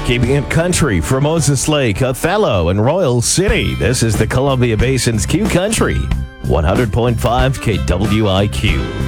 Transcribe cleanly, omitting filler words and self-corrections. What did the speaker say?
Keeping it country from Moses Lake, Othello, and Royal City. This is the Columbia Basin's Q Country, 100.5 KWIQ.